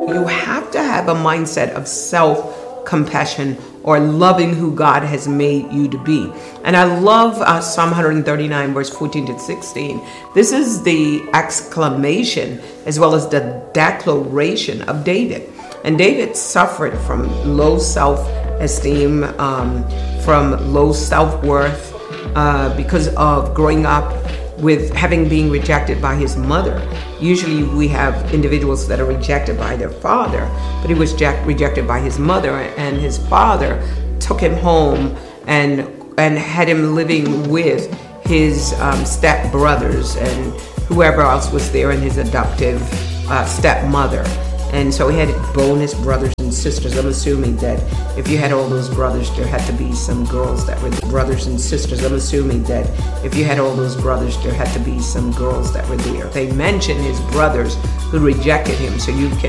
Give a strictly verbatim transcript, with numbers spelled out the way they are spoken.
You have to have a mindset of self-compassion or loving who God has made you to be. And I love uh, Psalm one thirty-nine, verse fourteen to sixteen. This is the exclamation as well as the declaration of David. And David suffered from low self-esteem, um, from low self-worth, uh, because of growing up with having been rejected by his mother. Usually we have individuals that are rejected by their father, but he was jack- rejected by his mother, and his father took him home and and had him living with his um, step brothers and whoever else was there, and his adoptive uh, stepmother. And so he had bonus brothers and sisters. I'm assuming that if you had all those brothers, there had to be some girls that were brothers and sisters. I'm assuming that if you had all those brothers, there had to be some girls that were there. They mention his brothers who rejected him, so you can